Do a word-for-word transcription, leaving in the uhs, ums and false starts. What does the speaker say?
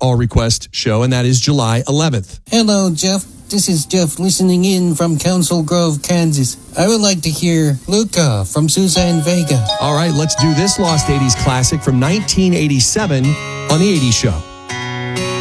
all request show, and that is July eleventh. Hello, Jeff. This is Jeff listening in from Council Grove, Kansas. I would like to hear Luca from Susan Vega. All right, let's do this Lost eighties classic from nineteen eighty-seven on the eighties Show.